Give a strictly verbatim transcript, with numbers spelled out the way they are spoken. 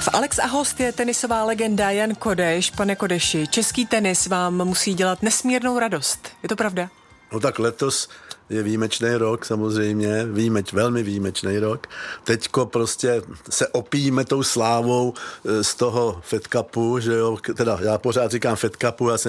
V Alex a host je tenisová legenda Jan Kodeš. Pane Kodeši, český tenis vám musí dělat nesmírnou radost. Je to pravda? No tak letos je výjimečný rok samozřejmě, výjimeč, velmi výjimečný rok. Teďko prostě se opijíme tou slávou z toho Fed Cupu, že jo, teda já pořád říkám Fed Cupu, já jsem